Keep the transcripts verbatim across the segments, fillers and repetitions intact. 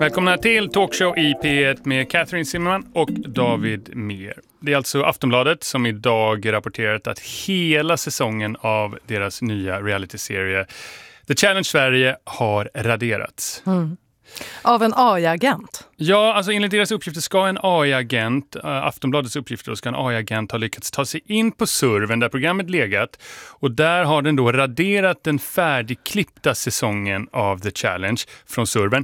Välkomna till Talkshow i P ett med Catherine Zimmerman och David Mer. Det är alltså Aftonbladet som idag rapporterat att hela säsongen av deras nya realityserie The Challenge Sverige har raderats. Mm. Av en A I-agent? Ja, alltså enligt deras uppgifter ska en A I-agent, äh, Aftonbladets uppgifter, då ska en A I-agent ha lyckats ta sig in på servern där programmet legat. Och där har den då raderat den färdigklippta säsongen av The Challenge från servern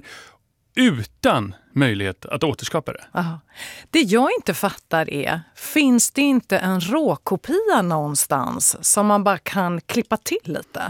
utan möjlighet att återskapa det. Aha. Det jag inte fattar är, finns det inte en råkopia någonstans som man bara kan klippa till lite?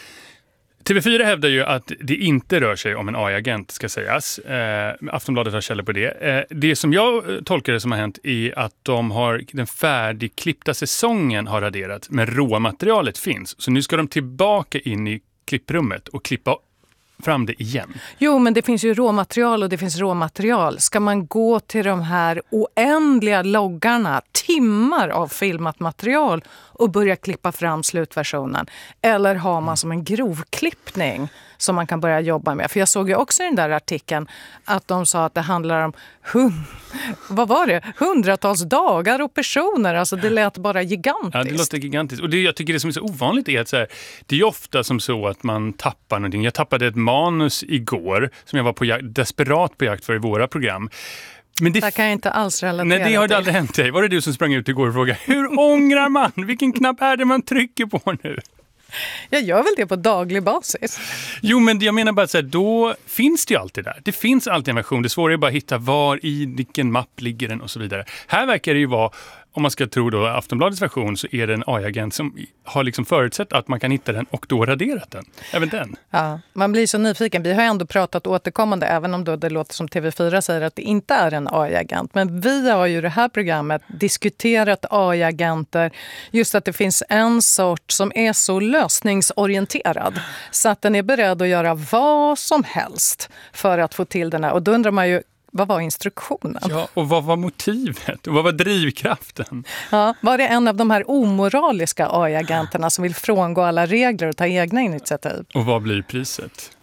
T V fyra hävdar ju att det inte rör sig om en A I-agent, ska sägas. Eh, Aftonbladet har källor på det. Eh, det som jag tolkar det som har hänt är att de har, den färdigklippta säsongen har raderat, men råmaterialet finns. Så nu ska de tillbaka in i klipprummet och klippa fram det igen. Jo, men det finns ju råmaterial och det finns råmaterial. Ska man gå till de här oändliga loggarna, timmar av filmat material och börja klippa fram slutversionen? Eller har man som en grovklippning som man kan börja jobba med? För jag såg ju också i den där artikeln att de sa att det handlar om hund, vad var det? hundratals dagar och personer. Alltså det lät bara gigantiskt. Ja, det låter gigantiskt. Och det jag tycker det som är så ovanligt är att så här, det är ofta som så att man tappar någonting. Jag tappade ett manus igår som jag var på jakt, desperat på jakt för i våra program. Men det, det kan jag inte alls relatera Nej, det har till. aldrig hänt dig. Var det du som sprang ut igår och frågade hur ångrar man? Vilken knapp är det man trycker på nu? Jag gör väl det på daglig basis. Jo, men jag menar bara att så här, då finns det ju alltid där. Det finns alltid en version. Det svåra är bara att hitta var i vilken mapp ligger den och så vidare. Här verkar det ju vara, om man ska tro då Aftonbladets version, så är det en A I-agent som har liksom förutsett att man kan hitta den och då raderat den. Även den. Ja, man blir så nyfiken. Vi har ändå pratat återkommande, även om då det låter som T V fyra säger att det inte är en A I-agent. Men vi har ju i det här programmet diskuterat A I-agenter. Just att det finns en sort som är så lösningsorienterad så att den är beredd att göra vad som helst för att få till den här. Och då undrar man ju, vad var instruktionen? Ja, och vad var motivet? Och vad var drivkraften? Ja, var det en av de här omoraliska A I-agenterna som vill frångå alla regler och ta egna initiativ? Och vad blir priset?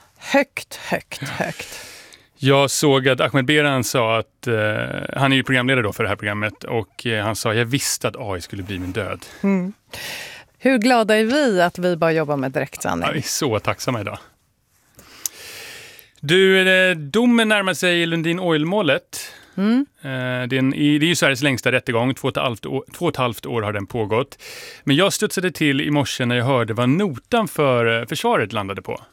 Högt, högt, högt. Jag såg att Ahmed Beran sa att, eh, han är ju programledare då för det här programmet, och eh, han sa jag visste att A I skulle bli min död. Mm. Hur glada är vi att vi bara jobbar med direktsändning? Jag är så tacksamma idag. Du, domen närmar sig i Lundin Oil-målet. Mm. Det, är en, det är ju Sveriges längsta rättegång. Två och, ett halvt år, två och ett halvt år har den pågått. Men jag studsade till i morse när jag hörde vad notan för försvaret landade på.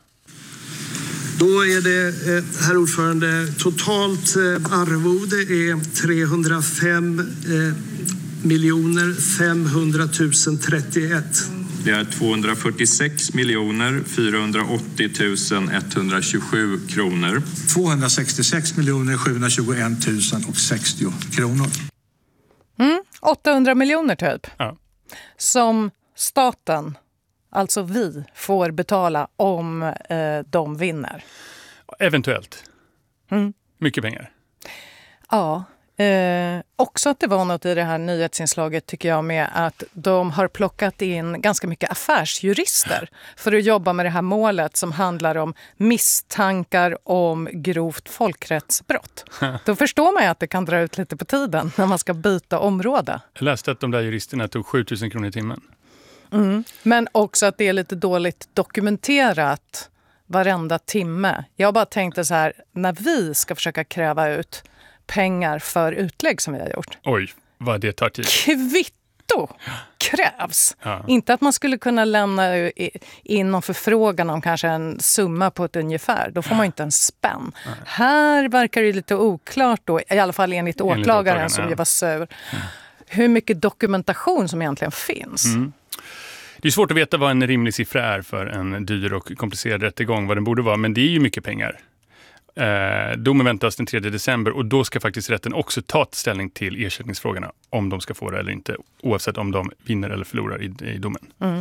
Då är det, herr ordförande, totalt arvode är trehundrafem miljoner femhundratusen trettioett. Det är tvåhundrafyrtiosex miljoner fyrahundraåttio tusen etthundratjugosju kronor. tvåhundrasextiosex miljoner sjuhundratjugoett tusen sextio kronor. Mm, åttahundra miljoner typ. Ja. Som staten, alltså vi, får betala om eh, de vinner. Eventuellt. Mm. Mycket pengar. Ja. Eh, också att det var något i det här nyhetsinslaget tycker jag med att de har plockat in ganska mycket affärsjurister för att jobba med det här målet som handlar om misstankar om grovt folkrättsbrott. Då förstår man ju att det kan dra ut lite på tiden när man ska byta område. Jag läste att de där juristerna tog sjutusen kronor i timmen. Mm. Men också att det är lite dåligt dokumenterat varenda timme. Jag bara tänkte så här, när vi ska försöka kräva ut pengar för utlägg som vi har gjort. Oj, vad det tar tid. Kvitto krävs. Ja. Inte att man skulle kunna lämna in någon förfrågan om kanske en summa på ett ungefär. Då får man inte en spänn. Ja. Här verkar det lite oklart då, i alla fall enligt, enligt åklagaren, åklagaren som ja. ju var sur. Ja. Hur mycket dokumentation som egentligen finns. Mm. Det är svårt att veta vad en rimlig siffra är för en dyr och komplicerad rättegång, vad den borde vara, men det är ju mycket pengar. Eh, domen väntas den tredje december och då ska faktiskt rätten också ta ställning till ersättningsfrågorna om de ska få det eller inte, oavsett om de vinner eller förlorar i, i domen. Mm.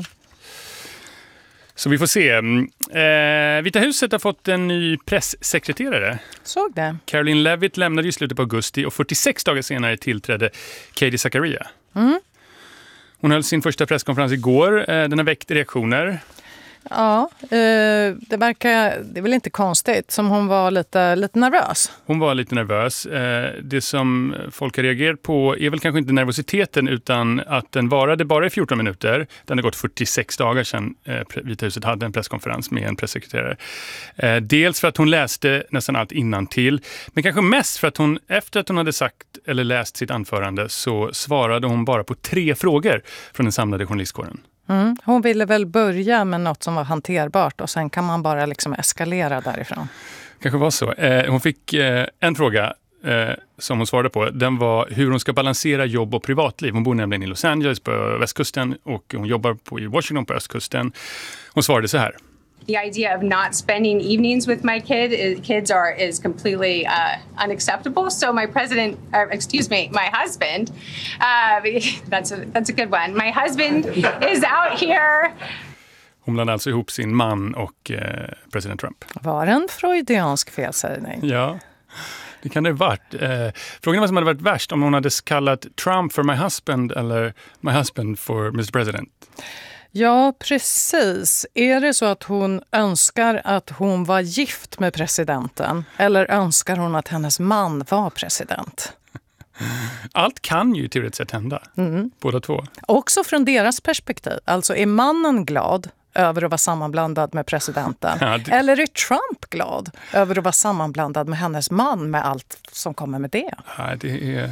Så vi får se. Eh, Vita huset har fått en ny presssekreterare. Såg det. Caroline Levitt lämnade i slutet på augusti och fyrtiosex dagar senare tillträdde Katie Zakaria. Mm. Hon höll sin första presskonferens igår. Eh, den har väckt reaktioner. Ja, eh, det verkar, det är väl inte konstigt, som hon var lite, lite nervös. Hon var lite nervös. Eh, det som folk har reagerat på är väl kanske inte nervositeten utan att den varade bara i fjorton minuter. Den har gått fyrtiosex dagar sedan eh, Vita huset hade en presskonferens med en pressekreterare. Eh, dels för att hon läste nästan allt innantill, men kanske mest för att hon efter att hon hade sagt eller läst sitt anförande så svarade hon bara på tre frågor från den samlade journalistkåren. Mm. Hon ville väl börja med något som var hanterbart och sen kan man bara liksom eskalera därifrån. Kanske var så. Eh, hon fick eh, en fråga eh, som hon svarade på. Den var hur hon ska balansera jobb och privatliv. Hon bor nämligen i Los Angeles på västkusten och hon jobbar på, i Washington på östkusten. Hon svarade så här. The idea of not spending evenings with my kid is, kids are is completely uh, unacceptable. So my president, or excuse me, my husband, uh, that's a that's a good one. My husband is out here. Hon blandade alltså ihop sin man och eh, president Trump. Var det en freudiansk felsägning? Ja, det kan det ha varit. Eh, frågan var som hade varit värst om hon hade kallat Trump för my husband eller my husband for mister President. Ja, precis. Är det så att hon önskar att hon var gift med presidenten eller önskar hon att hennes man var president? Allt kan ju teoretiskt sett hända, mm. båda två. Också från deras perspektiv. Alltså är mannen glad över att vara sammanblandad med presidenten? Ja, det... Eller är Trump glad över att vara sammanblandad med hennes man med allt som kommer med det? Ja, det är...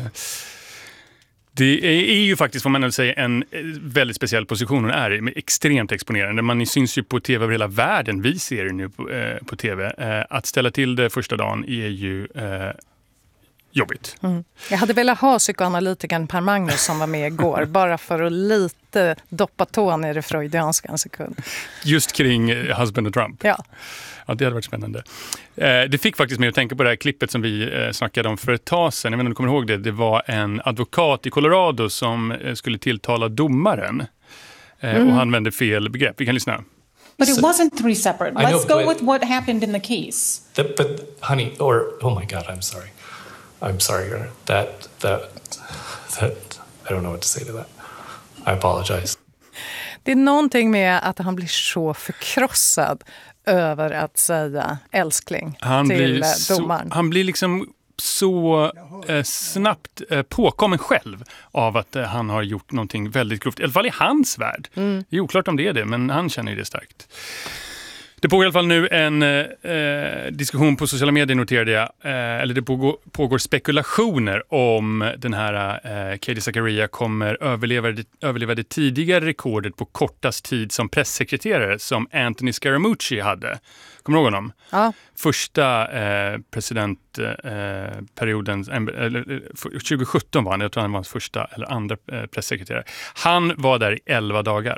Det är ju faktiskt, får man väl säga, en väldigt speciell position hon är i, extremt exponerande. Man syns ju på tv över hela världen, vi ser det nu på, eh, på tv. Eh, att ställa till det första dagen är ju eh, jobbigt. Mm. Jag hade velat ha psykoanalytikern Per Magnus som var med igår, bara för att lite doppa tån i det freudianska en sekund. Just kring eh, husband och Trump. Ja. Ja, det hade varit spännande. Eh, det fick faktiskt mig att tänka på det här klippet som vi eh, snackade om för ett tag sedan. Jag vet inte om du kommer ihåg det. Det var en advokat i Colorado som eh, skulle tilltala domaren. Eh, mm. Och han använde fel begrepp. Vi kan lyssna. But it wasn't three separate. Let's know, go with what happened in the case. The, but honey, or oh my God, I'm sorry. I'm sorry. That, that, that, I don't know what to say to that. I apologize. Det är någonting med att han blir så förkrossad över att säga älskling han till blir domaren. Så, han blir liksom så eh, snabbt eh, påkommen själv av att eh, han har gjort någonting väldigt grovt. I alla fall i hans värld. Mm. Det är oklart om det är det, men han känner ju det starkt. Det pågår i alla fall nu en eh, diskussion på sociala medier, noterade jag. Eh, eller det pågår, pågår spekulationer om den här eh, Katie Zachariah kommer överleva det, överleva det tidigare rekordet på kortast tid som pressekreterare som Anthony Scaramucci hade. Kommer du ihåg honom? Ja. Första eh, presidentperioden, eh, tjugo sjutton var han, jag tror han var hans första eller andra eh, pressekreterare. Han var där i elva dagar.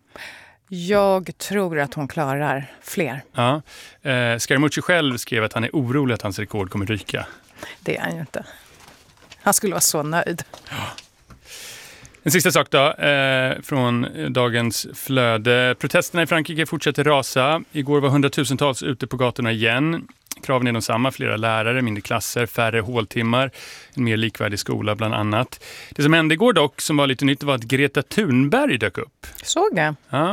Jag tror att hon klarar fler. Ja. Eh, Scaramucci själv skrev att han är orolig att hans rekord kommer ryka. Det är han ju inte. Han skulle vara så nöjd. Ja. En sista sak då, eh, från dagens flöde. Protesterna i Frankrike fortsätter rasa. Igår var hundratusentals ute på gatorna igen. Kraven är de samma, flera lärare, mindre klasser, färre håltimmar, en mer likvärdig skola bland annat. Det som hände igår dock, som var lite nytt, var att Greta Thunberg dök upp. Såg det? Ja.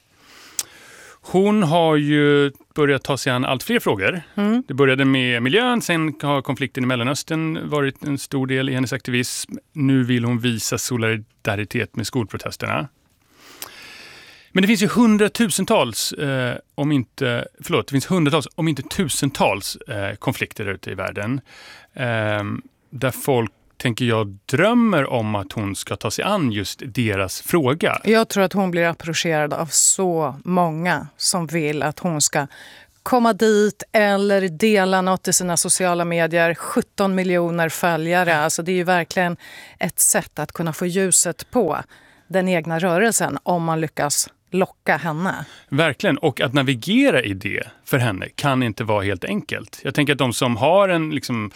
Hon har ju börjat ta sig an allt fler frågor. Mm. Det började med miljön, sen har konflikten i Mellanöstern varit en stor del i hennes aktivism. Nu vill hon visa solidaritet med skolprotesterna. Men det finns ju hundratusentals, eh, om inte, förlåt, det finns hundratals, om inte tusentals eh, konflikter ute i världen. Eh, där folk, tänker jag, drömmer om att hon ska ta sig an just deras fråga. Jag tror att hon blir approcherad av så många som vill att hon ska komma dit eller dela något i sina sociala medier. sjutton miljoner följare. Alltså det är ju verkligen ett sätt att kunna få ljuset på den egna rörelsen om man lyckas locka henne. Verkligen, och att navigera i det för henne kan inte vara helt enkelt. Jag tänker att de som har en liksom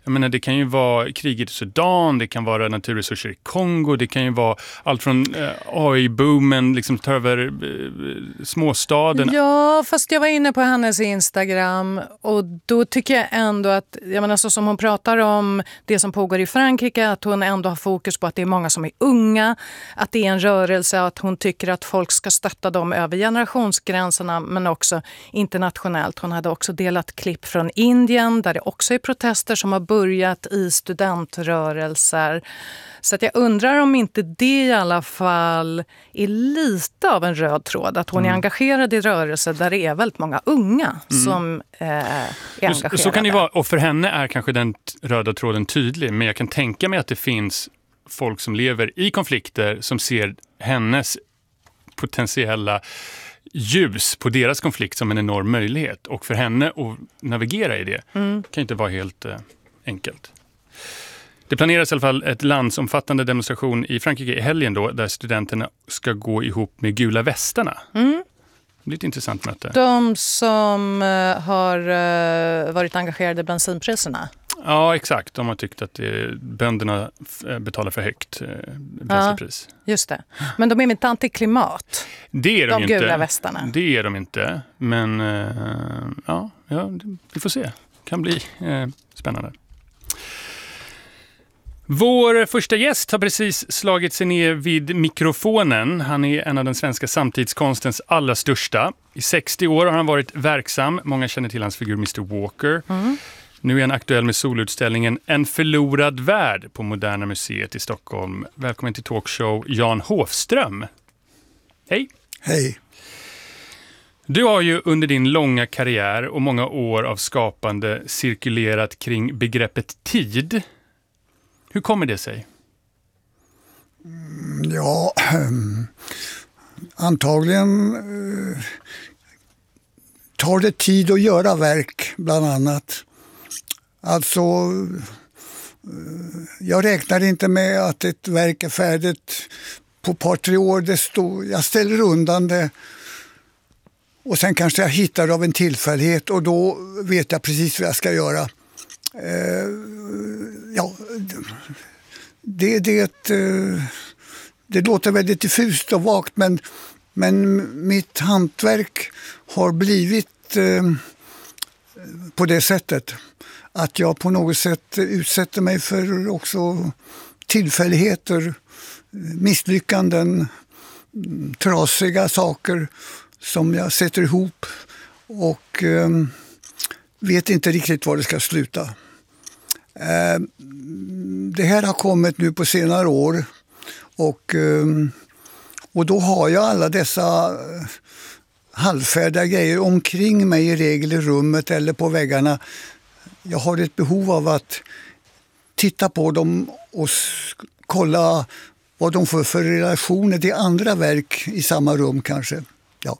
Jag menar, det kan ju vara kriget i Sudan, det kan vara naturresurser i Kongo, det kan ju vara allt från eh, A I-boomen, liksom tar över eh, småstaden. Ja, fast jag var inne på hennes Instagram och då tycker jag ändå att, jag menar så som hon pratar om det som pågår i Frankrike, att hon ändå har fokus på att det är många som är unga, att det är en rörelse, att hon tycker att folk ska stötta dem över generationsgränserna men också internationellt. Hon hade också delat klipp från Indien där det också är protester som har börjat i studentrörelser. Så att jag undrar om inte det i alla fall är lite av en röd tråd. Att hon mm. är engagerad i rörelser där det är väldigt många unga mm. som eh, är engagerade. Så kan det vara, och för henne är kanske den röda tråden tydlig. Men jag kan tänka mig att det finns folk som lever i konflikter som ser hennes potentiella ljus på deras konflikt som en enorm möjlighet. Och för henne att navigera i det mm. kan inte vara helt eh, enkelt. Det planeras i alla fall ett landsomfattande demonstration i Frankrike i helgen då, där studenterna ska gå ihop med gula västarna. Mm. Det blir ett intressant möte. De som uh, har uh, varit engagerade i bensinpriserna. Ja, exakt. De har tyckt att det, bönderna betalar för högt eh, bränslepris. Ja, just det. Men de är inte antiklimat. Det är de, de inte. gula västarna. Det är de inte. Men eh, ja, ja, vi får se. Kan bli eh, spännande. Vår första gäst har precis slagit sig ner vid mikrofonen. Han är en av den svenska samtidskonstens allra största. I sextio år har han varit verksam. Många känner till hans figur mister Walker. Mm. Nu är han aktuell med solutställningen En förlorad värld på Moderna Museet i Stockholm. Välkommen till talkshow Jan Hofström. Hej. Hej. Du har ju under din långa karriär och många år av skapande cirkulerat kring begreppet tid. Hur kommer det sig? Ja, ähm, antagligen äh, tar det tid att göra verk bland annat. Alltså, äh, jag räknar inte med att ett verk är färdigt på ett par, tre år. Det står, jag ställer undan det och sen kanske jag hittar av en tillfällighet och då vet jag precis vad jag ska göra. Äh, ja... Det, det, det låter väldigt diffust och vagt, men, men mitt hantverk har blivit eh, på det sättet att jag på något sätt utsätter mig för också tillfälligheter, misslyckanden, trasiga saker som jag sätter ihop och eh, vet inte riktigt var det ska sluta. Eh, Det här har kommit nu på senare år och, och då har jag alla dessa halvfärdiga grejer omkring mig i regel i rummet eller på väggarna. Jag har ett behov av att titta på dem och kolla vad de får för relationer till andra verk i samma rum kanske. Ja.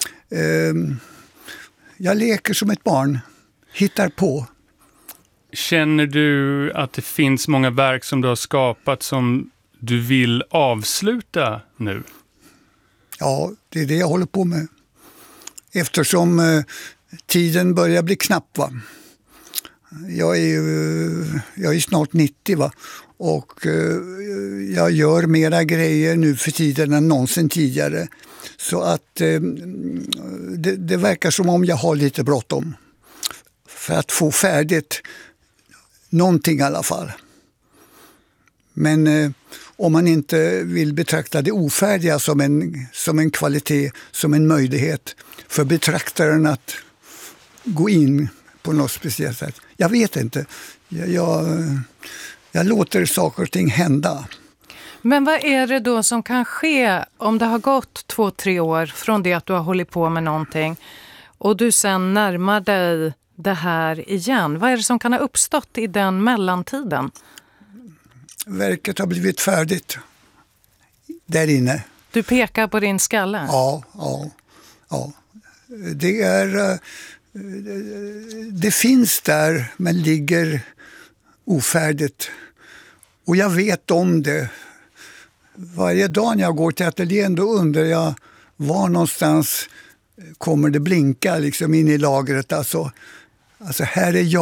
Jag leker som ett barn, hittar på. Känner du att det finns många verk som du har skapat som du vill avsluta nu? Ja, det är det jag håller på med. Eftersom eh, tiden börjar bli knapp, va. Jag är ju jag är snart nittio, va. Och eh, jag gör mera grejer nu för tiden än någonsin tidigare. Så att eh, det, det verkar som om jag har lite bråttom för att få färdigt någonting i alla fall. Men eh, om man inte vill betrakta det ofärdiga som en, som en kvalitet, som en möjlighet för betraktaren att gå in på något speciellt sätt. Jag vet inte. Jag, jag, jag låter saker och ting hända. Men vad är det då som kan ske om det har gått två, tre år från det att du har hållit på med någonting och du sen närmar dig det här igen? Vad är det som kan ha uppstått i den mellantiden? Verket har blivit färdigt där inne. Du pekar på din skalle? Ja, ja, ja. Det är... Det finns där men ligger ofärdigt. Och jag vet om det. Varje dag när jag går till ateljén då undrar jag var någonstans kommer det blinka liksom in i lagret. Alltså, alltså här är jag.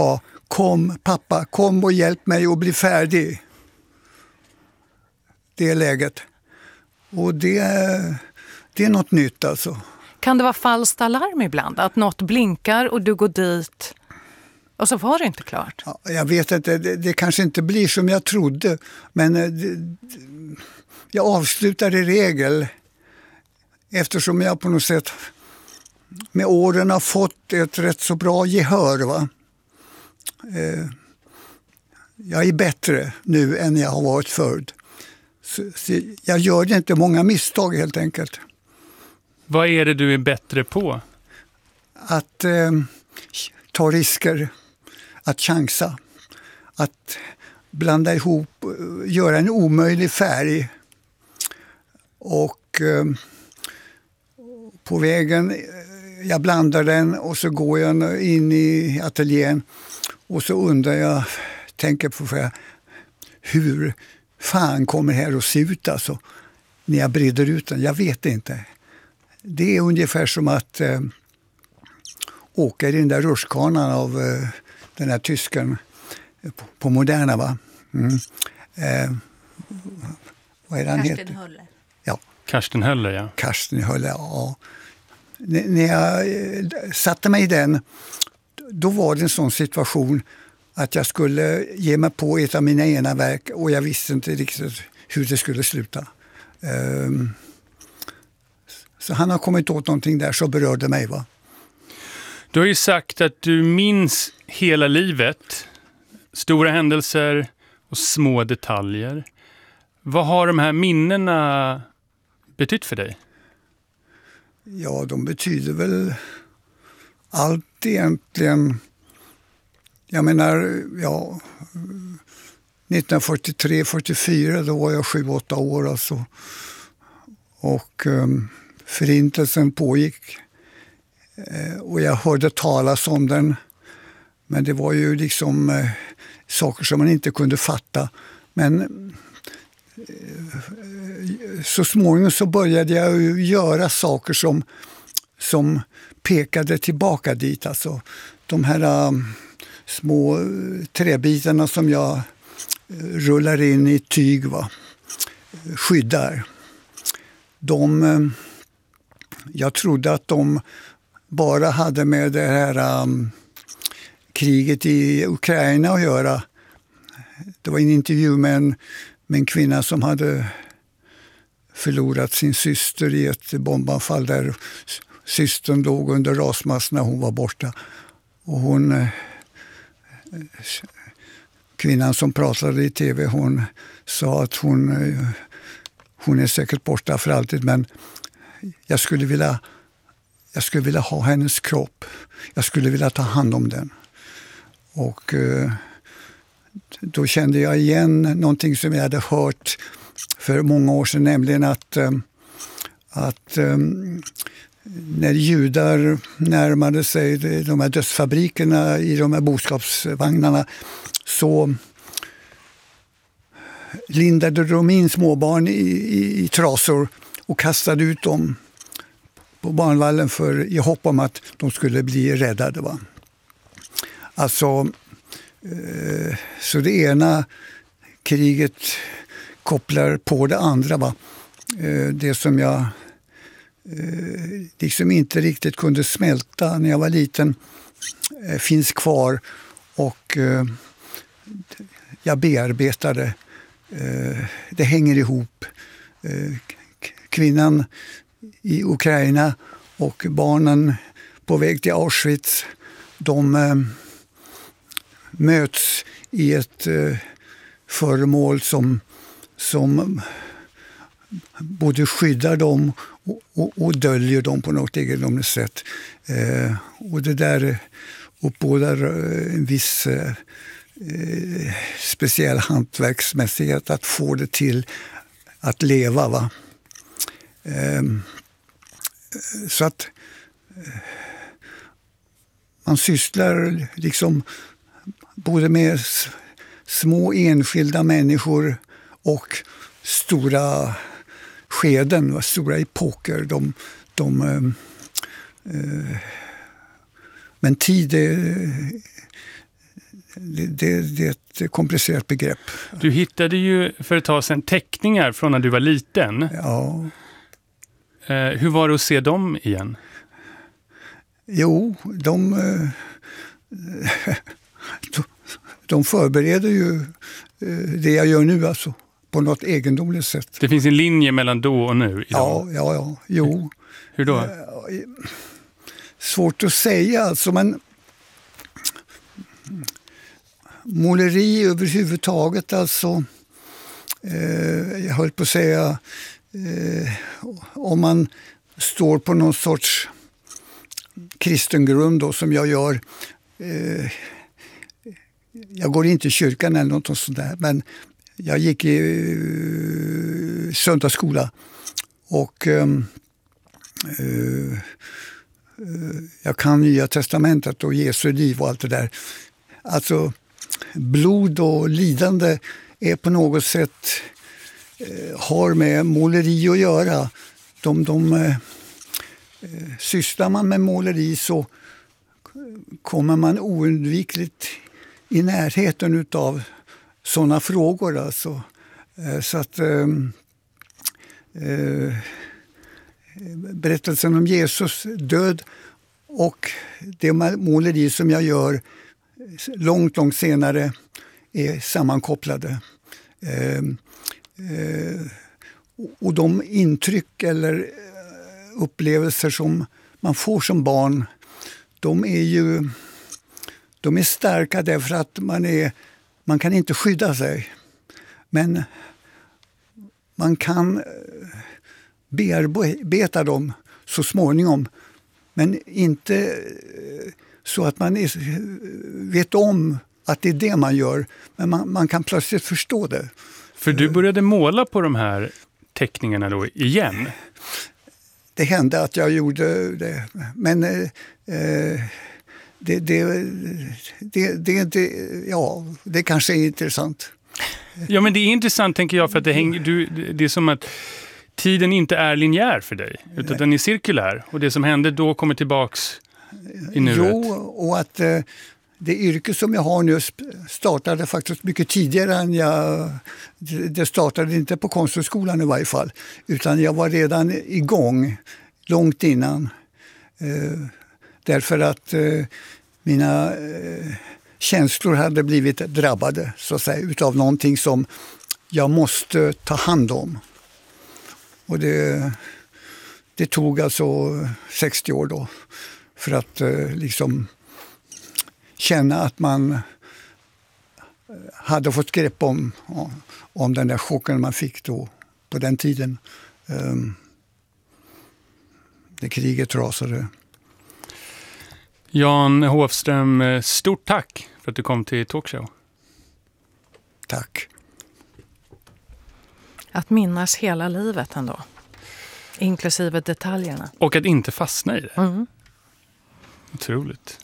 kom pappa, kom och hjälp mig att bli färdig. Det är läget. Och det, det är något nytt alltså. Kan det vara falskt alarm ibland? Att något blinkar och du går dit och så var det inte klart? Ja, jag vet inte, det, det kanske inte blir som jag trodde. Men det, jag avslutar i regel eftersom jag på något sätt med åren har fått ett rätt så bra gehör. Va? Eh, jag är bättre nu än jag har varit förut. Så, så jag gör inte många misstag helt enkelt. Vad är det du är bättre på? Att eh, ta risker, att chansa, att blanda ihop, göra en omöjlig färg. Och eh, på vägen, jag blandar den och så går jag in i ateljén och så undrar jag, tänker på hur fan kommer det här att se ut alltså, när jag breder ut den. Jag vet inte. Det är ungefär som att eh, åka i den där rutschkanan av eh, den här tysken på, på Moderna, va? Mm. Eh, vad är det han heter? Karsten Höller. Ja. Karsten Höller, ja. Karsten Höller, ja. N- när jag eh, satte mig i den, då var det en sån situation att jag skulle ge mig på ett av mina ena verk och jag visste inte riktigt hur det skulle sluta. Um, så han har kommit åt någonting där så berörde mig, va? Du har ju sagt att du minns hela livet, stora händelser och små detaljer. Vad har de här minnena betytt för dig? Ja, de betyder väl allt egentligen. Jag menar, ja, nittonhundrafyrtiotre fyrtiofyra, då var jag sju åtta år alltså. Och um, förintelsen pågick. Eh, och jag hörde talas om den. Men det var ju liksom eh, saker som man inte kunde fatta. Men eh, så småningom så började jag ju göra saker som, som pekade tillbaka dit. Alltså de här um, små träbitarna som jag rullar in i tyg, va? Skyddar. De, jag trodde att de bara hade med det här um, kriget i Ukraina att göra. Det var en intervju med en, med en kvinna som hade förlorat sin syster i ett bombanfall där systern låg under rasmass när hon var borta. Och hon, kvinnan som pratade i tv, hon sa att hon, hon är säkert borta för alltid, men jag skulle vilja, jag skulle vilja ha hennes kropp. Jag skulle vilja ta hand om den. Och då kände jag igen någonting som jag hade hört för många år sedan, nämligen att, att när judar närmade sig de här dödsfabrikerna i de här boskapsvagnarna så lindade de in småbarn i, i, i trasor och kastade ut dem på barnvallen för, i hopp om att de skulle bli räddade. Va? Alltså, eh, så det ena kriget kopplar på det andra. Va? Eh, det som jag eh, liksom inte riktigt kunde smälta när jag var liten eh, finns kvar och eh, jag bearbetade. Eh, det hänger ihop. Eh, kvinnan i Ukraina och barnen på väg till Auschwitz, de eh, möts i ett eh, föremål som, som både skyddar dem och, och, och döljer dem på något egendomligt sätt. Eh, och det där uppbådar en viss eh, speciell hantverksmässighet att få det till att leva. Va? Eh, så att eh, man sysslar liksom både med små enskilda människor och stora skeden, stora epoker. De, de, eh, men tid är, det, det, det är ett komplicerat begrepp. Du hittade ju för ett tag sedan teckningar från när du var liten. Ja. Eh, hur var det att se dem igen? Jo, de, de, de förbereder ju det jag gör nu alltså, på något egendomligt sätt. Det finns en linje mellan då och nu? Ja, ja, ja, jo. Hur då? Svårt att säga alltså, men måleri överhuvudtaget alltså, eh, jag höll på att säga, eh, om man står på någon sorts kristen grund då, som jag gör. Eh, jag går inte i kyrkan eller något sånt där, men jag gick i uh, söndagsskola och um, uh, uh, jag kan Nya testamentet och Jesu liv och allt det där. Alltså blod och lidande är på något sätt uh, har med måleri att göra. De, de uh, sysslar man med måleri så kommer man oundvikligt i närheten av sådana frågor. Alltså. Så att eh, eh, berättelsen om Jesus död och det måleri som jag gör långt, långt senare är sammankopplade. Eh, eh, och de intryck eller upplevelser som man får som barn, de är ju de är starka därför att man, är, man kan inte skydda sig. Men man kan bearbeta dem så småningom. Men inte så att man är, vet om att det är det man gör. Men man, man kan plötsligt förstå det. För du började måla på de här teckningarna då igen? Det hände att jag gjorde det. Men eh, det, det, det, det, det, ja, det kanske är intressant. Ja, men det är intressant tänker jag, för att det, hänger, du, det är som att tiden inte är linjär för dig, utan Nej. Den är cirkulär. Och det som hände då kommer tillbaks i nuet. Jo, och att eh, det yrke som jag har nu startade faktiskt mycket tidigare än jag... Det startade inte på Konsthögskolan i varje fall, utan jag var redan igång långt innan. Eh, därför att eh, mina eh, känslor hade blivit drabbade så att säga, utav någonting som jag måste ta hand om. Och det, det tog alltså sextio år då för att eh, liksom känna att man hade fått grepp om, om den där chocken man fick då på den tiden. Um, när kriget rasade. Jan Hofström, stort tack för att du kom till Talkshow. Tack. Att minnas hela livet ändå. Inklusive detaljerna. Och att inte fastna i det. Mm. Otroligt.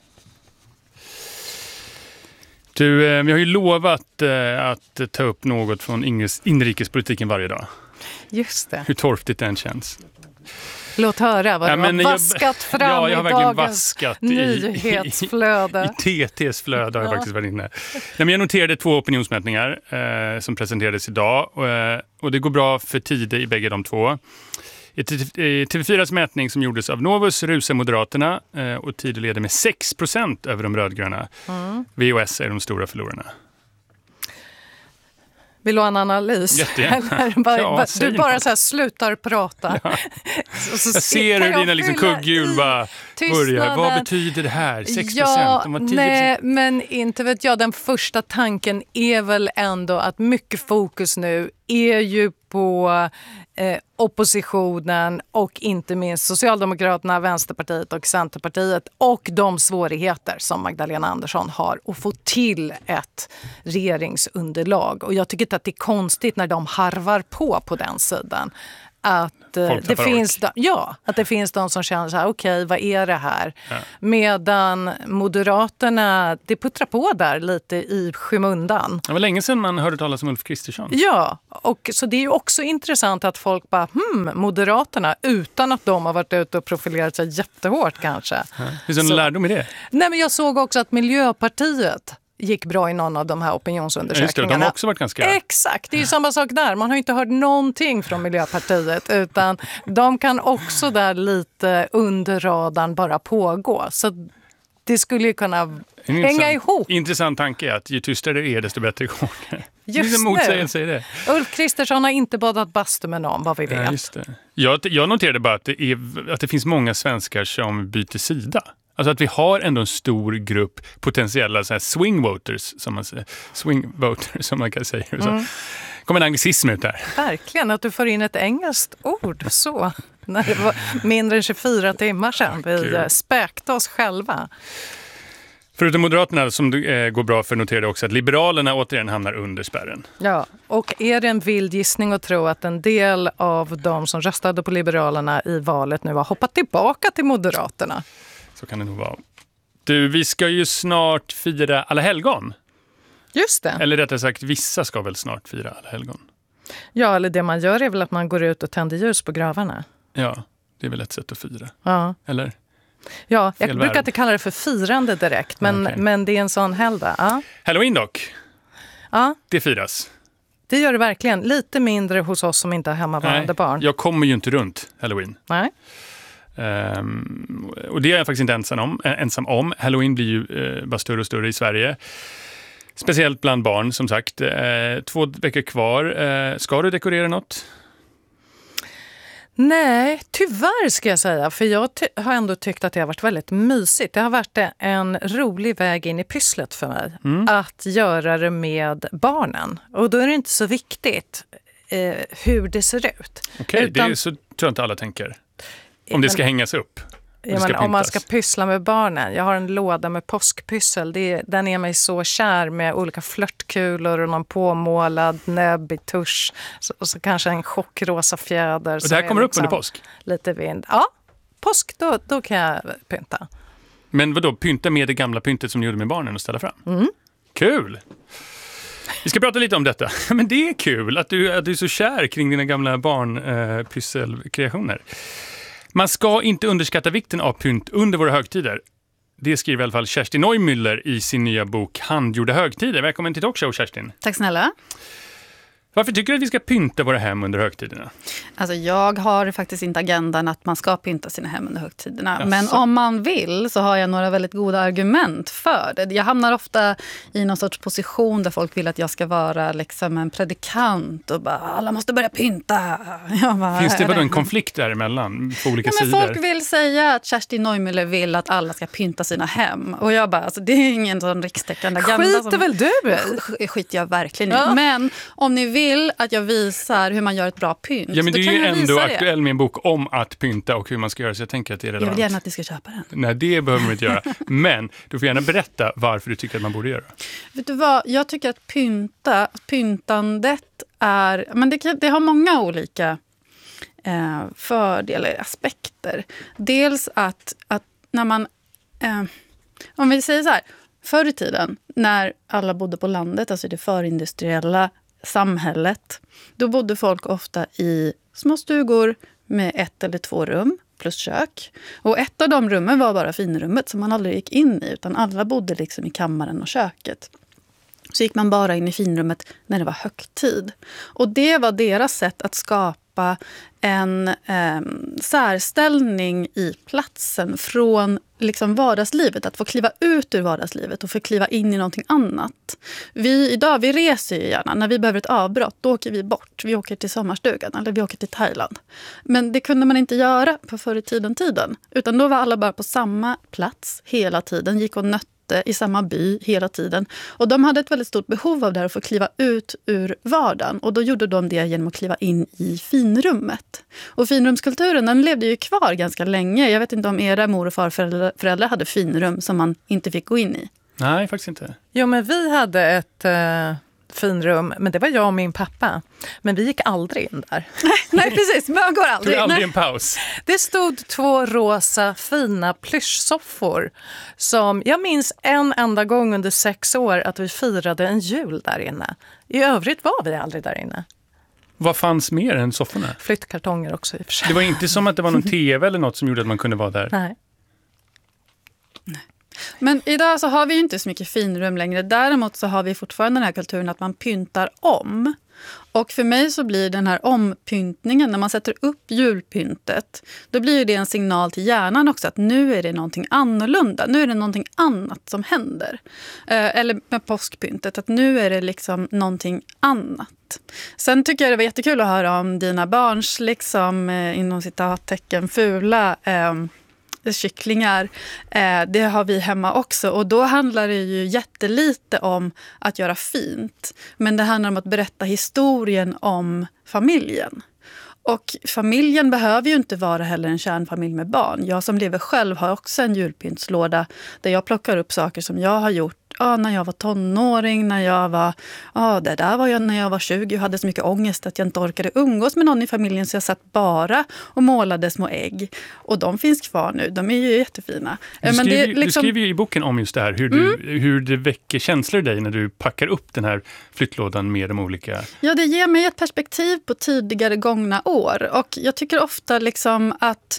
Du, vi har ju lovat att ta upp något från inrikespolitiken varje dag. Just det. Hur torftigt den känns. Låt höra vad ja, du har vaskat fram ja, jag har i dagens vaskat nyhetsflöde. I, i, i T T:s flöde har jag ja. faktiskt varit inne. Ja, men jag noterade två opinionsmätningar eh, som presenterades idag. Eh, och det går bra för tider i bägge de två. I T V fyras mätning som gjordes av Novus rusar Moderaterna eh, och Tider leder med sex procent över de rödgröna. Mm. V O S är de stora förlorarna. Vill du ha en analys? Eller bara, ja, du bara så här slutar prata. Ja. så, så jag ser hur dina liksom kugghjul bara börjar. Vad betyder det här? sex procent? Ja, de var tio procent. Nej, men inte vet jag. Den första tanken är väl ändå att mycket fokus nu är ju på eh, oppositionen och inte minst Socialdemokraterna, Vänsterpartiet och Centerpartiet och de svårigheter som Magdalena Andersson har att få till ett regeringsunderlag. Och jag tycker inte att det är konstigt när de harvar på på den sidan. Att det, finns, ja, att det finns de som känner så här, okej, okay, vad är det här? Ja. Medan Moderaterna, det puttrar på där lite i skymundan. Det var länge sedan man hörde talas om Ulf Kristersson. Ja, och så det är ju också intressant att folk bara, hmm, Moderaterna, utan att de har varit ute och profilerat sig jättehårt kanske. Ja. Finns det någon lärdom i det? Nej, men jag såg också att Miljöpartiet gick bra i någon av de här opinionsundersökningarna. Just det, de har också varit ganska... Exakt, det är ju samma sak där. Man har inte hört någonting från Miljöpartiet utan de kan också där lite under radarn bara pågå. Så det skulle ju kunna hänga ihop. Intressant tanke är att ju tystare det är desto bättre går det. Just motsägelse i det. Ulf Kristersson har inte badat bastu med någon, vad vi vet. Ja, just det. Jag, jag noterade bara att det, är, att det finns många svenskar som byter sida. Alltså att vi har ändå en stor grupp potentiella så här swing voters, som man säger. Swing voters, som man kan säga. Mm. Så kommer en anglicism ut där. Verkligen, att du får in ett engelskt ord så. När det var mindre än tjugofyra timmar sedan vi späkte oss själva. Förutom Moderaterna som eh, går bra för noterade också att Liberalerna återigen hamnar under spärren. Ja, och är det en vild gissning att tro att en del av de som röstade på Liberalerna i valet nu har hoppat tillbaka till Moderaterna? Så kan det nog vara. Du, vi ska ju snart fira alla helgon. Just det. Eller rättare sagt, vissa ska väl snart fira alla helgon. Ja, eller det man gör är väl att man går ut och tänder ljus på gravarna. Ja, det är väl ett sätt att fira. Ja. Eller? Ja, jag Fel brukar värld. inte kalla det för firande direkt, men, okay. men det är en sån helgdag. Ja. Halloween dock. Ja. Det firas. Det gör det verkligen. Lite mindre hos oss som inte har hemmavarande Nej, barn. Jag kommer ju inte runt Halloween. Nej. Um, och det är jag faktiskt inte ensam om. Ensam om. Halloween blir ju uh, bara större och större i Sverige. Speciellt bland barn, som sagt. Uh, två veckor kvar. Uh, ska du dekorera något? Nej, tyvärr ska jag säga. För jag ty- har ändå tyckt att det har varit väldigt mysigt. Det har varit en rolig väg in i pysslet för mig. Mm. Att göra det med barnen. Och då är det inte så viktigt eh, hur det ser ut. Okej, okay, det är så tror jag inte alla tänker. Om det ska hängas upp. Ja, men om man ska pyssla med barnen. Jag har en låda med påskpyssel. Det är, den är mig så kär med olika flörtkulor och någon påmålad näbb i tusch. Så, och så kanske en chockrosa fjäder. Och det här kommer upp liksom under påsk? Lite vind. Ja, påsk då, då kan jag pynta. Men vad då? Pynta med det gamla pyntet som ni gjorde med barnen och ställa fram? Mm. Kul! Vi ska prata lite om detta. Men det är kul att du, att du är så kär kring dina gamla barnpysselkreationer. Eh, Man ska inte underskatta vikten av pynt under våra högtider. Det skriver i alla fall Kerstin Neumüller i sin nya bok Handgjorda högtider. Välkommen till Talkshow, Kerstin. Tack snälla. Varför tycker du att vi ska pynta våra hem under högtiderna? Alltså jag har faktiskt inte agendan att man ska pynta sina hem under högtiderna. Jaså. Men om man vill så har jag några väldigt goda argument för det. Jag hamnar ofta i någon sorts position där folk vill att jag ska vara liksom en predikant och bara, alla måste börja pynta. Bara, finns det bara en konflikt däremellan på olika ja, men sidor? folk vill säga att Kerstin Neumüller vill att alla ska pynta sina hem. Och jag bara, alltså, det är ingen sån rikstäckande agenda. Skiter som... väl du i? Skiter jag verkligen i. Ja. Men om ni vill att jag visar hur man gör ett bra pynt. Ja, men du är ju ändå aktuell det. med en bok om att pynta och hur man ska göra, så jag tänker att det är relevant. Jag vill gärna att ni ska köpa den. Nej, det behöver man inte göra. Men du får gärna berätta varför du tycker att man borde göra. Vet du vad? Jag tycker att pynta, pyntandet är... Men det, det har många olika eh, fördelar, aspekter. Dels att, att när man... Eh, om vi säger så här, förr i tiden när alla bodde på landet, alltså det förindustriella samhället, då bodde folk ofta i små stugor med ett eller två rum plus kök. Och ett av de rummen var bara finrummet som man aldrig gick in i, utan alla bodde liksom i kammaren och köket. Så gick man bara in i finrummet när det var högtid. Och det var deras sätt att skapa en eh, särställning i platsen från liksom vardagslivet. Att få kliva ut ur vardagslivet och få kliva in i någonting annat. Vi idag, vi reser ju gärna. När vi behöver ett avbrott, då åker vi bort. Vi åker till sommarstugan eller vi åker till Thailand. Men det kunde man inte göra på förr i tiden tiden. Utan då var alla bara på samma plats hela tiden. Gick och nötte i samma by hela tiden. Och de hade ett väldigt stort behov av det här att få kliva ut ur vardagen. Och då gjorde de det genom att kliva in i finrummet. Och finrumskulturen, den levde ju kvar ganska länge. Jag vet inte om era mor- och farföräldrar föräldrar hade finrum som man inte fick gå in i. Nej, faktiskt inte. Jo, men vi hade ett... Uh... finrum, men det var jag och min pappa. Men vi gick aldrig in där. Nej, precis. Man går aldrig in. aldrig en paus. Det stod två rosa fina plyschsoffor som jag minns en enda gång under sex år att vi firade en jul där inne. I övrigt var vi aldrig där inne. Vad fanns mer än sofforna? Flyttkartonger också i och för sig. Det var inte som att det var någon tv eller något som gjorde att man kunde vara där. Nej. Nej. Men idag så har vi ju inte så mycket finrum längre. Däremot så har vi fortfarande den här kulturen att man pyntar om. Och för mig så blir den här ompyntningen, när man sätter upp julpyntet, då blir det en signal till hjärnan också att nu är det någonting annorlunda. Nu är det någonting annat som händer. Eh, eller med påskpyntet, att nu är det liksom någonting annat. Sen tycker jag det var jättekul att höra om dina barns, liksom eh, inom citattecken, fula eh, kycklingar. Eh, det har vi hemma också. Och då handlar det ju jättelite om att göra fint. Men det handlar om att berätta historien om familjen. Och familjen behöver ju inte vara heller en kärnfamilj med barn. Jag som lever själv har också en julpyntslåda där jag plockar upp saker som jag har gjort. Ja, när jag var tonåring, när jag var... Ja, det där var jag när jag var tjugo och hade så mycket ångest att jag inte orkade umgås med någon i familjen, så jag satt bara och målade små ägg. Och de finns kvar nu, de är ju jättefina. Du skriver, Men det, liksom... liksom... du skriver ju i boken om just det här, hur, du, mm. hur det väcker känslor i dig när du packar upp den här flyttlådan med de olika... Ja, det ger mig ett perspektiv på tidigare gångna år. Och jag tycker ofta liksom att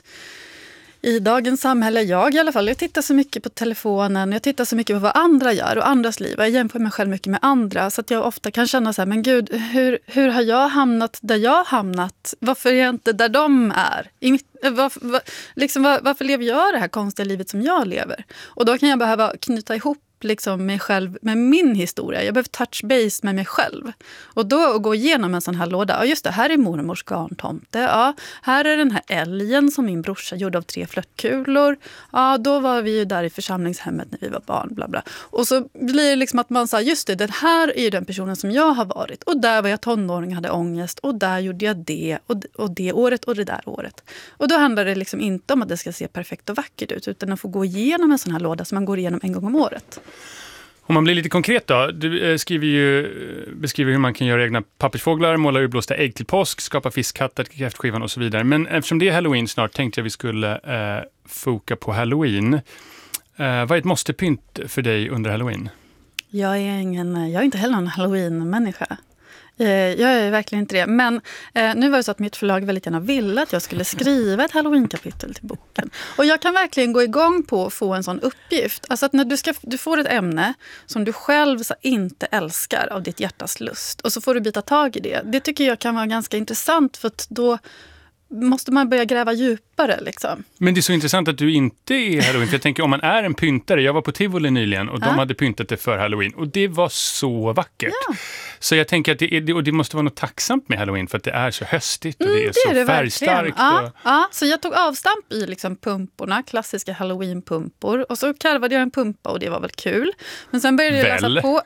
i dagens samhälle, jag i alla fall, jag tittar så mycket på telefonen, jag tittar så mycket på vad andra gör och andras liv. Jag jämför mig själv mycket med andra, så att jag ofta kan känna så här, men gud, hur, hur har jag hamnat där jag har hamnat? Varför är jag inte där de är? I mitt, varför, var, liksom, var, varför lever jag det här konstiga livet som jag lever? Och då kan jag behöva knyta ihop liksom mig själv med min historia. Jag behöver touch base med mig själv. Och då att gå igenom en sån här låda. Ja, just det, här är mormors garntomte. Ja, här är den här älgen som min brorsa gjorde av tre flörtkulor. Ja, då var vi ju där i församlingshemmet när vi var barn, bla bla. Och så blir det liksom att man säger, just det, den här är ju den personen som jag har varit. Och där var jag tonåring och hade ångest. Och där gjorde jag det. Och, och det året och det där året. Och då handlar det liksom inte om att det ska se perfekt och vackert ut, utan att få gå igenom en sån här låda som man går igenom en gång om året. Om man blir lite konkret då, du skriver ju, beskriver hur man kan göra egna pappersfåglar, måla urblåsta ägg till påsk, skapa fiskhattar till kräftskivan och så vidare. Men eftersom det är Halloween snart tänkte jag vi skulle eh, foka på Halloween. Eh, vad är ett måste-pynt för dig under Halloween? Jag är, ingen, jag är inte heller en Halloween-människa. Jag är verkligen inte det. Men eh, nu var det så att mitt förlag väldigt gärna ville att jag skulle skriva ett Halloween-kapitel till boken. Och jag kan verkligen gå igång på att få en sån uppgift. Alltså att när du, ska, du får ett ämne som du själv så inte älskar av ditt hjärtas lust. Och så får du byta tag i det. Det tycker jag kan vara ganska intressant, för att då måste man börja gräva djupare liksom. Men det är så intressant att du inte är Halloween. För jag tänker, om man är en pyntare, jag var på Tivoli nyligen och ja. de hade pyntat det för Halloween. Och det var så vackert. Ja. Så jag tänker att det, är, och det måste vara något tacksamt med Halloween, för att det är så höstigt och det är mm, det så är det färgstarkt. Ja, och... ja, så jag tog avstamp i liksom pumporna, klassiska Halloween-pumpor. Och så karvade jag en pumpa och det var väl kul. Men sen började jag väl. läsa på...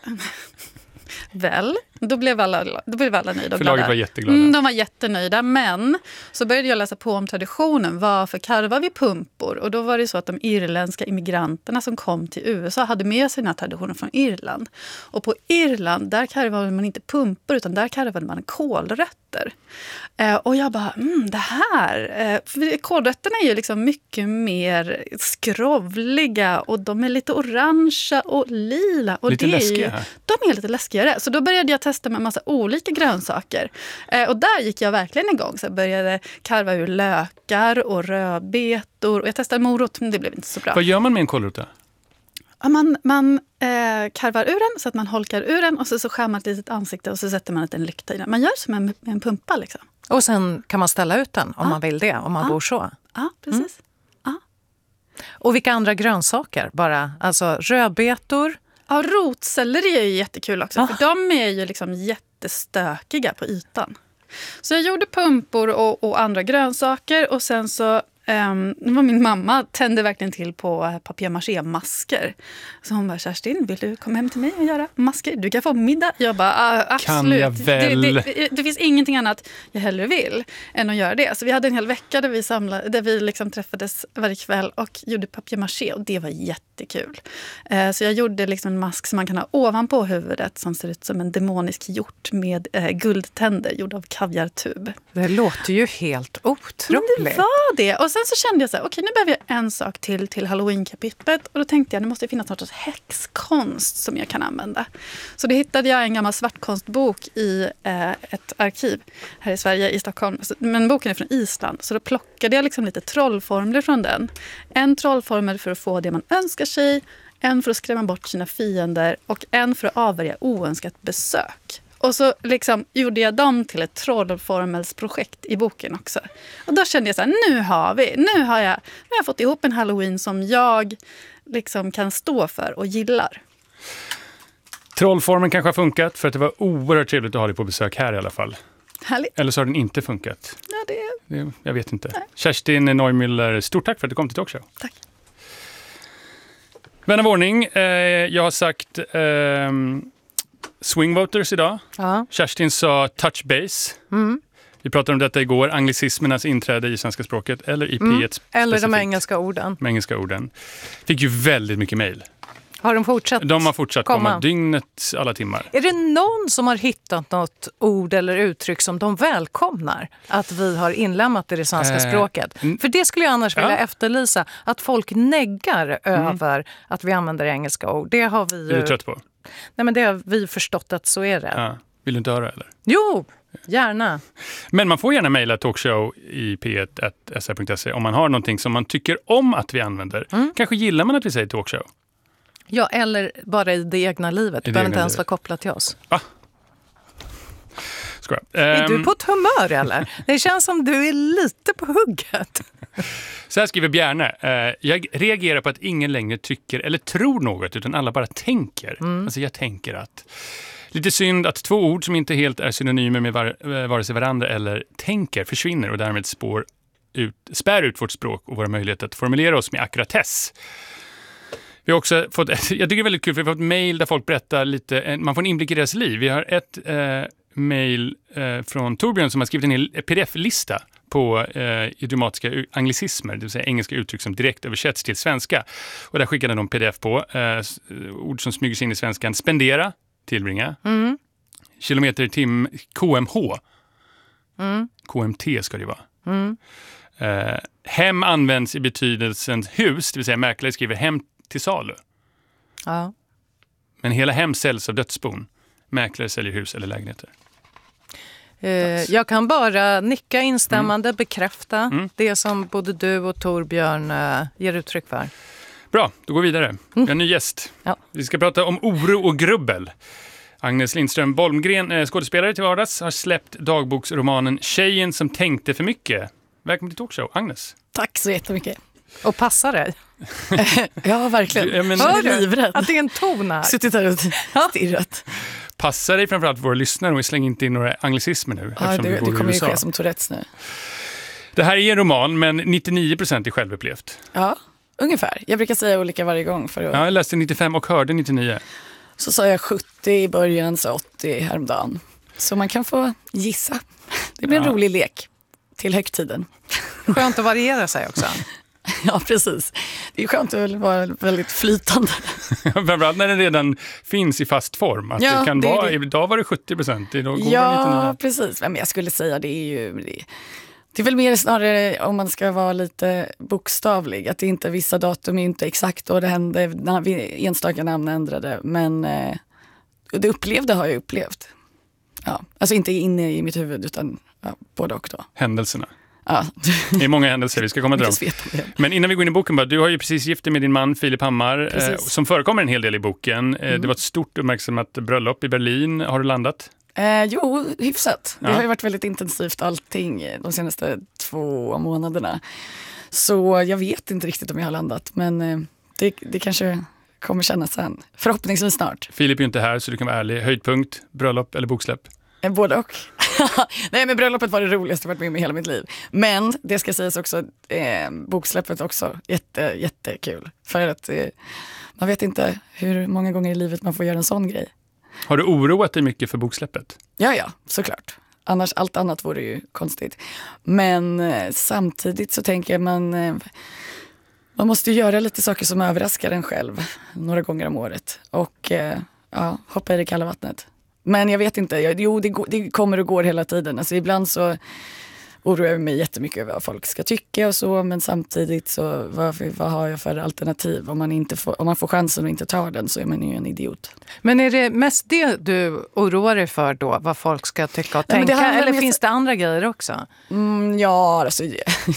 Väl, då blev alla, då blev alla nöjda. Förlaget var jätteglada. Mm, de var jättenöjda, men så började jag läsa på om traditionen. Varför karvar vi pumpor? Och då var det så att de irländska immigranterna som kom till U S A hade med sig den här traditionen från Irland. Och på Irland, där karvade man inte pumpor, utan där karvade man kålrötter. Eh, och jag bara, mm, det här... Eh, för kålrötterna är ju liksom mycket mer skrovliga och de är lite orangea och lila. Och lite det läskiga. Är ju, de är lite läskigare. Så då började jag testa med en massa olika grönsaker. Eh, och där gick jag verkligen igång. Så jag började karva ur lökar och rödbetor. Och jag testade morot, men det blev inte så bra. Vad gör man med en kålrota? Ja, man man eh, karvar ur den så att man holkar ur den och så, så skär man ett litet ansikte och så sätter man en lykta i den. Man gör som en, en pumpa liksom. Och sen kan man ställa ut den om ja. man vill det, om man ja. bor så. Ja, precis. Mm. Ja. Och vilka andra grönsaker? Bara, alltså rödbetor? Ja, rotselleri är ju jättekul också. Ah. För de är ju liksom jättestökiga på ytan. Så jag gjorde pumpor och, och andra grönsaker. Och sen så um, var min mamma tände verkligen till på papier-maché-masker. Så hon bara, Kerstin, vill du komma hem till mig och göra masker? Du kan få middag. Jag bara, ah, absolut. Kan jag väl? Det, det, det finns ingenting annat jag hellre vill än att göra det. Så vi hade en hel vecka där vi, samlade, där vi liksom träffades varje kväll och gjorde papier-maché. Och det var jättekul. Eh, så jag gjorde liksom en mask som man kan ha ovanpå huvudet som ser ut som en demonisk hjort med eh, guldtänder gjord av kaviartub. Det låter ju helt otroligt. Men det var det. Och sen sen så kände jag så här, okej, nu behöver jag en sak till till Halloween-kapitlet. Och då tänkte jag, nu måste det finnas något sorts häxkonst som jag kan använda. Så då hittade jag en gammal svartkonstbok i eh, ett arkiv här i Sverige, i Stockholm. Men boken är från Island. Så då plockade jag liksom lite trollformler från den. En trollformel för att få det man önskar sig. En för att skrämma bort sina fiender. Och en för att avvärja oönskat besök. Och så liksom gjorde jag dem till ett trollformelsprojekt i boken också. Och då kände jag så här, nu har vi, nu har jag, nu har jag fått ihop en Halloween som jag liksom kan stå för och gillar. Trollformen kanske har funkat för att det var oerhört trevligt att ha dig på besök här i alla fall. Härligt. Eller så har den inte funkat. Ja, det... det jag vet inte. Nej. Kerstin Neumüller, stort tack för att du kom till Talkshow. Tack. Vän av ordning, eh, jag har sagt... Eh, Swing voters idag. Ja. Kerstin sa touch base. Mm. Vi pratade om detta igår. Anglicismernas inträde i svenska språket. Eller i mm. P ett Eller specifikt. de engelska orden. De engelska orden. Fick ju väldigt mycket mejl. Har de fortsatt De har fortsatt komma, komma dygnets alla timmar. Är det någon som har hittat något ord eller uttryck som de välkomnar att vi har inlämnat i det svenska Eh, språket? n- För det skulle jag annars vilja Ja. efterlysa. Att folk neggar Mm. över att vi använder engelska ord. Det har vi ju... Är du trött på? Nej, men det har vi förstått att så är det. Ja. Vill du inte höra eller? Jo, gärna. Men man får gärna mejla talkshow i p ett at s r punkt se om man har någonting som man tycker om att vi använder. Mm. Kanske gillar man att vi säger talkshow. Ja, eller bara i det egna livet. Det det behöver egna inte ens livet. vara kopplat till oss. Va? Skoja. Är du Ehm, på ett humör eller? Det känns som du är lite på hugget. Så här skriver Bjärne. Eh, jag reagerar på att ingen längre tycker eller tror något utan alla bara tänker. Mm. Alltså jag tänker att... Lite synd att två ord som inte helt är synonymer med var, eh, vare sig varandra eller tänker försvinner och därmed spår ut, spär ut vårt språk och våra möjligheter att formulera oss med akkuratess. Vi har också fått, jag tycker det är väldigt kul för vi har fått mejl där folk berättar lite, man får en inblick i deras liv. Vi har ett eh, mejl eh, från Torbjörn som har skrivit en hel P D F-lista på eh, idiomatiska anglicismer, det vill säga engelska uttryck som direkt översätts till svenska. Och där skickade de P D F på eh, ord som smyger sig in i svenskan. Spendera, tillbringa. Mm. Kilometer i tim, K M H. Mm. K M T ska det vara. Mm. Eh, hem används i betydelsen hus, det vill säga mäklare skriver hem till salu. Ja. Men hela hem säljs av dödsbon. Mäklare säljer hus eller lägenheter. Eh, jag kan bara nicka instämmande, Mm. bekräfta Mm. det som både du och Torbjörn eh, ger uttryck för. Bra, då går vi vidare. Vi har en ny gäst. Ja. Vi ska prata om oro och grubbel. Agnes Lindström Bolmgren, eh, skådespelare till vardags, har släppt dagboksromanen Tjejen som tänkte för mycket. Välkommen till Talkshow, Agnes. Tack så jättemycket. Och passa dig. Ja, verkligen. Ja, men- Jag Hör är du livrädd. att det är en ton här? Suttit här och stirrat. Passa dig framförallt våra lyssnare och släng inte in några anglicismer nu. Ja, eftersom det, vi det bor i kommer ju U S A. ske som Tourettes nu. Det här är en roman, men nittionio procent är självupplevt. Ja, ungefär. Jag brukar säga olika varje gång. För att... Ja, jag läste nittiofem och hörde nittionio. Så sa jag sjuttio i början, så åttio häromdagen. Så man kan få gissa. Det blir en Ja. rolig lek till högtiden. Skönt att variera sig också. Ja, precis. Det är skönt att vara väldigt flytande. Framförallt när den redan finns i fast form. Att Ja, det kan det är vara, det. Idag var det sjuttio procent, idag går det Ja, nittionio. precis. Men jag skulle säga det är ju... Det, det är väl mer snarare, om man ska vara lite bokstavlig, att det inte vissa datum är inte exakt då det hände, när vi enstaka namn ändrade. Men eh, det upplevde har jag upplevt. Ja, alltså inte inne i mitt huvud, utan ja, både och då. Händelserna. Ja. Det är många händelser, vi ska komma till dem. Inte sveta det. Men innan vi går in i boken, bara, du har ju precis gift dig med din man Filip Hammar, eh, Precis. som förekommer en hel del i boken. Eh, Mm. Det var ett stort uppmärksammat bröllop i Berlin. Har du landat? Eh, jo, hyfsat. Det Ja. har ju varit väldigt intensivt allting de senaste två månaderna. Så jag vet inte riktigt om jag har landat, men eh, det, det kanske kommer kännas sen. Förhoppningsvis snart. Filip är ju inte här, så du kan vara ärlig. Höjdpunkt, bröllop eller boksläpp? Eh, både och. Nej, men bröllopet var det roligaste jag varit med om i hela mitt liv. Men det ska sägas också, eh, boksläppet också, jätte, jättekul. För att eh, man vet inte hur många gånger i livet man får göra en sån grej. Har du oroat dig mycket för boksläppet? Ja, ja, såklart. Annars, allt annat vore ju konstigt. Men eh, samtidigt så tänker jag man, eh, man måste göra lite saker som överraskar en själv några gånger om året. Och eh, ja, hoppa i det kalla vattnet. Men jag vet inte, jag, jo det, går, det kommer och går hela tiden. Alltså ibland så oroar jag mig jättemycket över vad folk ska tycka och så, men samtidigt så vad, vad har jag för alternativ? Om man, inte får, om man får chansen och inte tar den så är man ju en idiot. Men är det mest det du oroar dig för då, vad folk ska tycka och tänka? Nej, eller finns det andra grejer också? Mm, ja, alltså,